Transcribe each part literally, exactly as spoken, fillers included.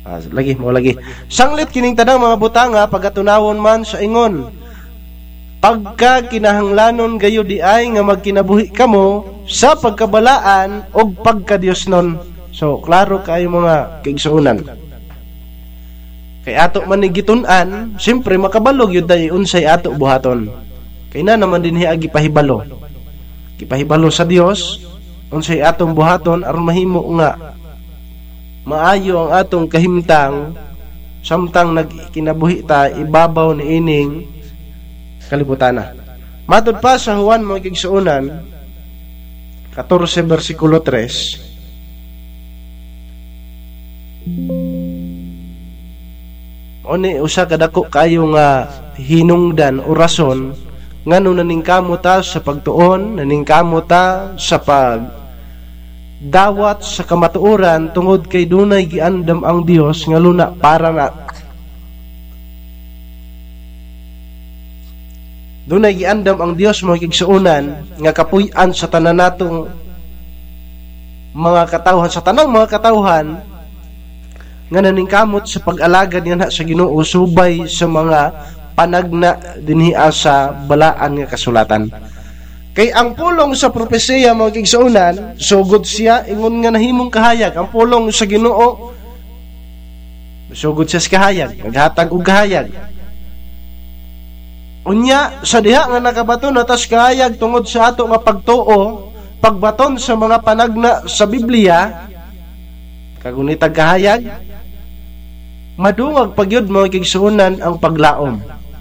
Ah, lagi mo lagi. Sanglit kining tanang mga butanga pagatunawon man sa ingon. Pagka kinahanglanon gayo di ay nga magkinabuhi kamo sa pagkabalaan o pagka-Dios nun. So, klaro kayo mga kaigsuunan. Kay ato man ni gitun-an, siyempre makabalog yun dahil unsay ato buhaton. Kay na naman din hiya gipahibalo. Gipahibalo sa Dios, unsay atong buhaton aron mahimo nga maayo ang atong kahimtang samtang nagkinabuhi ta ibabaw ni ining kalibutana. Matod pa sa Juan mga kaigsuunan fourteen versikulo three. Oni usa kadako kayo nga hinungdan o rason ngano naningkamo ta sa pagtuon, naningkamo ta sa pag dawat sa kamatuoran tungod kay dunay giandam ang Dios nga luna para na dunay giandam ang Dios mga kaigsuunan nga kapuy-an sa tanan natong mga katawhan, sa tanang mga katawhan nga naningkamot sa pag-alagad niya sa Ginoo subay sa mga panagna dinhi sa balaan nga kasulatan. Kay ang pulong sa propesiya mga kaigsuunan, sugod siya ingon nga nahimong kahayag. Ang pulong sa Ginoo, sugod siya sa kahayag, naghatag og kahayag. Unya sa diha nga nakabaton atas kahayag tungod sa ato nga pagtuo, pagbaton sa mga panagna sa Biblia, kagunitag kahayag, madungag pagyud mga kaigsuunan ang paglaom.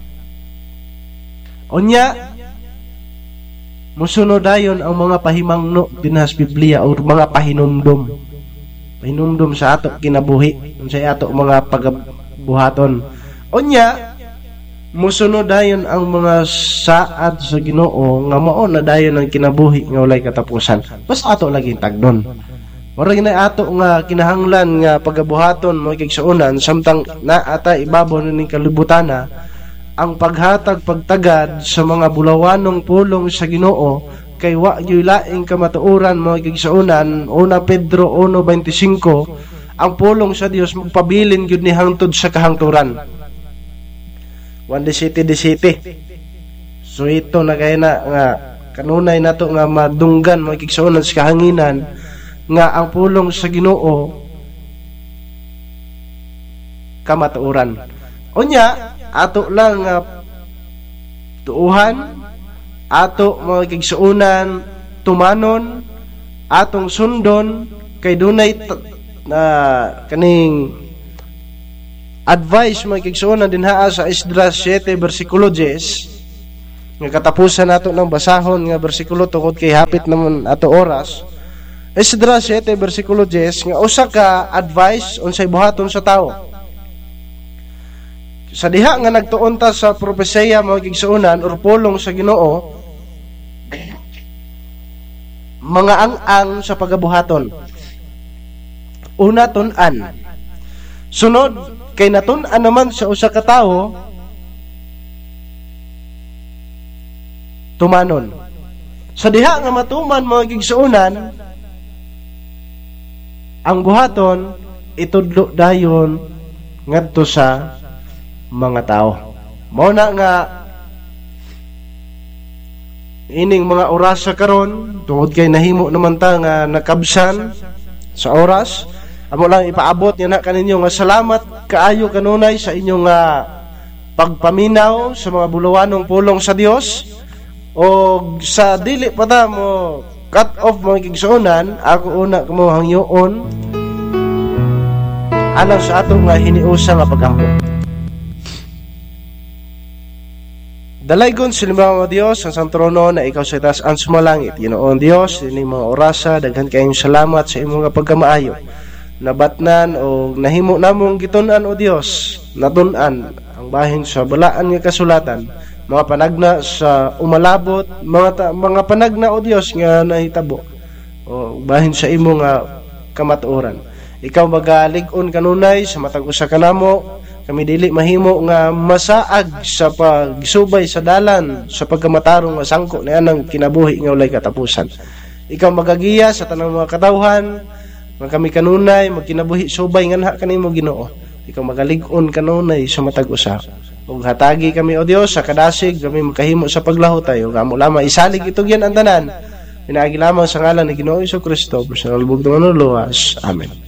Unya musunod dayon ang mga pahimangno dinhas Biblia o mga pahinumdom. Pahinumdom sa ato kinabuhi, unsay ato mga pagabuhaton. Unya, musunod dayon ang mga saad sa Ginoo nga mao na dayon ang kinabuhi nga walay katapusan. Basta ato lagi tagdon. Murag na ato nga kinahanglan nga pagabuhaton mo kaigsuunan samtang naata ibabaw ning kalibutana ang paghatag pagtagad sa mga bulawanong pulong sa Ginoo kay wa gyud laing kamatuoran mga kaigsuunan. Una Pedro one twenty-five, ang pulong sa Dios magpabilin gyud ni hangtod sa kahangturan. one seventeen. So ito na kay na nga kanunay nato nga madunggan mga kaigsuunan sa kahanginan nga ang pulong sa Ginoo kamatuoran. Unya ato lang nga uh, tuuhan, ato mga kaigsuunan tumanon, atong sundon kay dunay na uh, kaning advice mga kaigsuunan dinhaa sa Esdras seven versikulo ten nga katapusan nato ng basahon nga bersikulo tungod kay hapit naman ato oras. Esdras seven versikulo ten nga usa ka advice unsay buhaton sa tawo. Sa diha nga nagtuon ta sa propesiya mga kaigsuunan or pulong sa Ginoo, mga ang-ang sa pagabuhaton. Una, tun-an. Sunod, kay natun-an naman sa usa ka tawo, tumanon. Sa diha nga matuman mga kaigsuunan, ang buhaton itudlo dayon ngadto sa mga tao. Mao na nga ining mga oras sa karon tungod kay nahimo naman ta nga nakabsan sa oras, amo lang ipaabot niya na kaninyo nga salamat kaayo kanunay sa inyong nga pagpaminaw sa mga bulawanong pulong sa Dios. O sa dili pa ta mo cut off mga kaigsuunan, ako una kamo hangyoon alang sa ato nga hiniusa nga paghampo. Dalaygon sa limang Dios ang sang trono na ikaw sa itaas ang sumalangit. Ginoon Dios, ini mga orasa, daghan kayong salamat sa imong pagkamaayo. Nabatnan o nahimo namong gitun-an o Dios, natun-an ang bahin sa balaan nga kasulatan, mga panagna sa umalabot, mga ta, mga panagna o Dios nga nahitabo. O bahin sa imong nga kamatuoran. Ikaw magalig-on kanunay sa matag usa kanamo. Kami dili mahimo nga masaag sa pagsubay sa dalan sa pagkamatarong nga sangko na anang kinabuhi nga walay katapusan. Ikaw magagiya sa tanang mga katawhan Mga kami kanunay, magkinabuhi subay nganha kanimo Ginoo. Ikaw magalig-on kanunay sa matag usa. Ug hatagi kami o Dios sa kadasig kami makahimo sa paglaho tayo. Kamo lamang isalig itog yan ang tanan. Pinaagi lamang sa ngalan ni Ginoo Hesus Kristo sa kalbog ng luwas. Amen.